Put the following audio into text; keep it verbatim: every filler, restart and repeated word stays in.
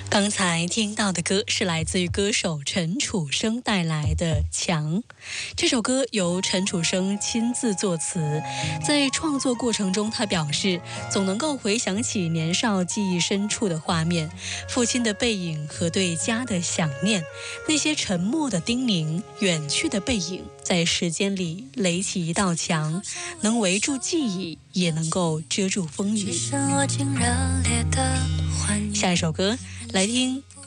刚才听到的歌是来自于歌手陈楚生带来的《墙》。这首歌由陈楚生亲自作词，在创作过程中，他表示总能够回想起年少记忆深处的画面，父亲的背影和对家的想念，那些沉默的叮咛，远去的背影，在时间里垒起一道墙，能围住记忆，也能够遮住风雨。下一首歌来听